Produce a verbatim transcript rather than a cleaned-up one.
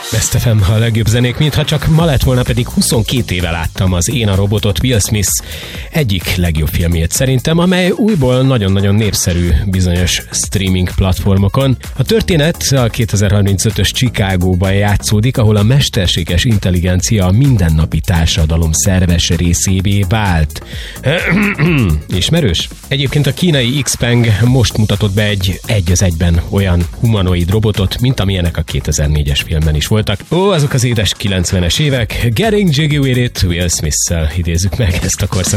Best ef em, a legjobb zenék, mintha csak ma lett volna, pedig huszonkét éve láttam az Én a robotot, Will Smith egyik legjobb filmjét szerintem, amely újból nagyon-nagyon népszerű bizonyos streaming platformokon. A történet a kétezer-harmincötös Chicagóban játszódik, ahol a mesterséges intelligencia a mindennapi társadalom szerves részévé vált. Ismerős? Egyébként a kínai Xpeng most mutatott be egy egy az egyben olyan humanoid robotot, mint amilyenek a kétezer-négyes filmben is voltak. Ó, azok az édes kilencvenes évek. Getting Jiggy With It, Will Smith-szel idézzük meg ezt a korszakot.